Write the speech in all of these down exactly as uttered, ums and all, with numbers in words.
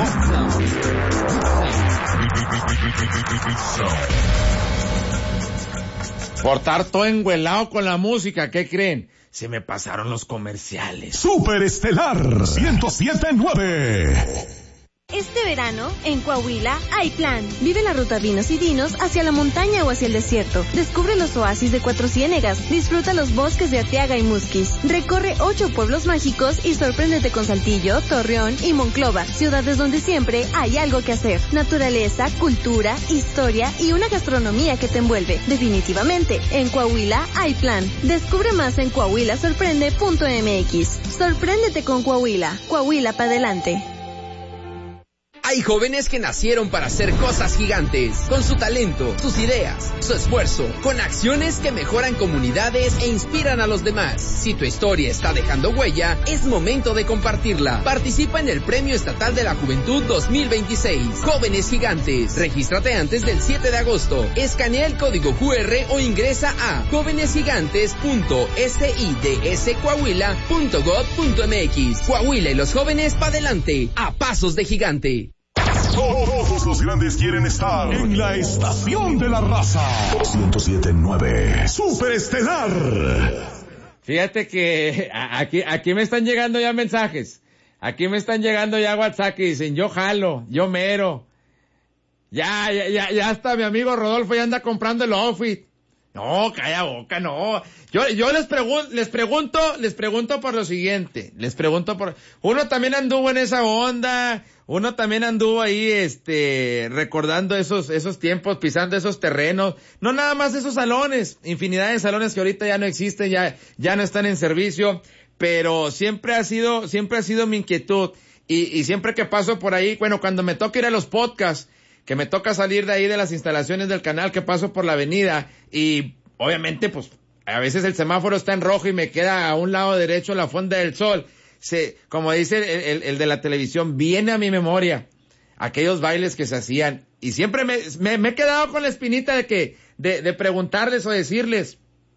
Por estar todo engüelado con la música, ¿qué creen? Se me pasaron los comerciales. Super Estelar ciento siete punto nueve. Este verano, en Coahuila, hay plan. Vive la ruta Vinos y Dinos hacia la montaña o hacia el desierto. Descubre los oasis de Cuatro Ciénegas. Disfruta los bosques de Arteaga y Musquis. Recorre ocho pueblos mágicos y sorpréndete con Saltillo, Torreón y Monclova. Ciudades donde siempre hay algo que hacer. Naturaleza, cultura, historia y una gastronomía que te envuelve. Definitivamente, en Coahuila hay plan. Descubre más en coahuila sorprende punto m x. Sorpréndete con Coahuila. Coahuila para adelante. Hay jóvenes que nacieron para hacer cosas gigantes, con su talento, sus ideas, su esfuerzo, con acciones que mejoran comunidades e inspiran a los demás. Si tu historia está dejando huella, es momento de compartirla. Participa en el Premio Estatal de la Juventud dos mil veintiséis. Jóvenes Gigantes. Regístrate antes del siete de agosto. Escanea el código cu erre o ingresa a jóvenes gigantes punto siddscoahuila punto gob punto m x. Coahuila y los jóvenes pa' adelante, a pasos de gigante. Todos los grandes quieren estar en la estación de la raza. ciento siete punto nueve. Super Estelar. Fíjate que aquí, aquí me están llegando ya mensajes. Aquí me están llegando ya WhatsApp que dicen, yo jalo, yo mero. Ya, ya, ya, ya hasta mi amigo Rodolfo ya anda comprando el outfit. No, calla boca, no. Yo, yo les pregunto, les pregunto, les pregunto por lo siguiente. Les pregunto por, uno también anduvo en esa onda, uno también anduvo ahí, este, recordando esos, esos tiempos, pisando esos terrenos. No nada más esos salones, infinidad de salones que ahorita ya no existen, ya, ya no están en servicio, pero siempre ha sido, siempre ha sido mi inquietud. Y, y siempre que paso por ahí, bueno, cuando me toca ir a los podcasts, que me toca salir de ahí de las instalaciones del canal, que paso por la avenida y obviamente pues a veces el semáforo está en rojo y me queda a un lado derecho la Fonda del Sol. Se, como dice el, el, el de la televisión, viene a mi memoria aquellos bailes que se hacían y siempre me, me, me he quedado con la espinita de que, de, de preguntarles o decirles,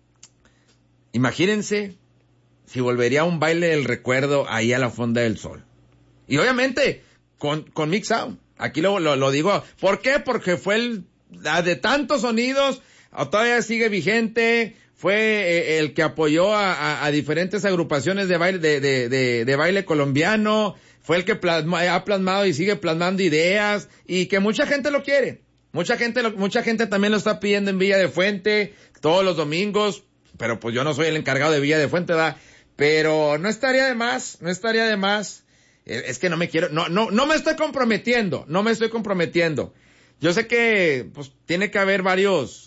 imagínense si volvería un baile del recuerdo ahí a la Fonda del Sol. Y obviamente con, con Mix Sound. Aquí lo, lo, lo digo. ¿Por qué? Porque fue el de tantos sonidos, todavía sigue vigente, fue eh, el que apoyó a, a, a diferentes agrupaciones de baile, de, de, de, de baile colombiano, fue el que plasma, ha plasmado y sigue plasmando ideas, y que mucha gente lo quiere. Mucha gente, lo, mucha gente también lo está pidiendo en Villa de Fuente, todos los domingos, pero pues yo no soy el encargado de Villa de Fuente, ¿verdad? Pero no estaría de más, no estaría de más. Es que no me quiero, no, no, no me estoy comprometiendo, no me estoy comprometiendo. Yo sé que, pues, tiene que haber varios,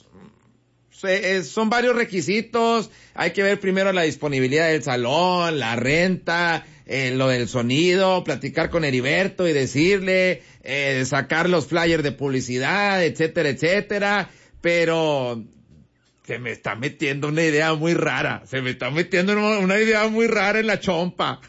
son varios requisitos, hay que ver primero la disponibilidad del salón, la renta, eh, lo del sonido, platicar con Heriberto y decirle, eh, sacar los flyers de publicidad, etcétera, etcétera, pero se me está metiendo una idea muy rara, se me está metiendo una idea muy rara en la chompa.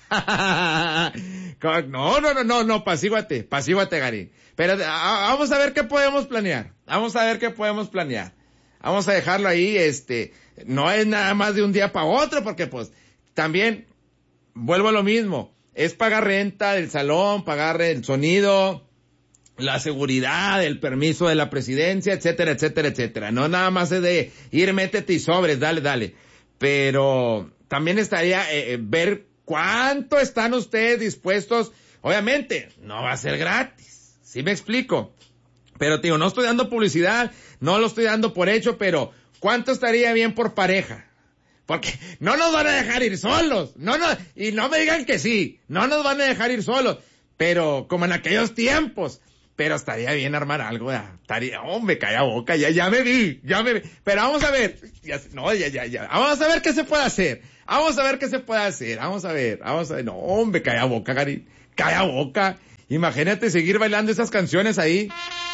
No, no, no, no, no, pasíguate, pasíguate, Gary. Pero a, vamos a ver qué podemos planear, vamos a ver qué podemos planear. Vamos a dejarlo ahí, este, no es nada más de un día para otro, porque pues, también, vuelvo a lo mismo, es pagar renta del salón, pagar el sonido, la seguridad, el permiso de la presidencia, etcétera, etcétera, etcétera. No nada más es de ir, métete y sobres, dale, dale. Pero también estaría eh, ver cuánto están ustedes dispuestos. Obviamente, no va a ser gratis, ¿sí me explico? Pero, tío, no estoy dando publicidad, no lo estoy dando por hecho, pero ¿cuánto estaría bien por pareja? Porque no nos van a dejar ir solos, no, no, y no me digan que sí, no nos van a dejar ir solos, pero como en aquellos tiempos. Pero estaría bien armar algo, ya, estaría, oh, me cae a boca, ya, ya me vi, ya me vi. Pero vamos a ver, ya, no, ya, ya, ya, vamos a ver qué se puede hacer, vamos a ver qué se puede hacer, vamos a ver, vamos a ver, no, me cae a boca, Gary, cae a boca. Imagínate seguir bailando esas canciones ahí.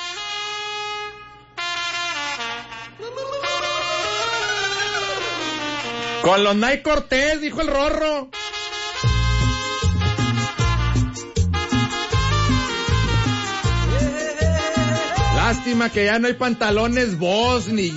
Con los Nay Cortés, dijo el Rorro. Lástima que ya no hay pantalones Boss ni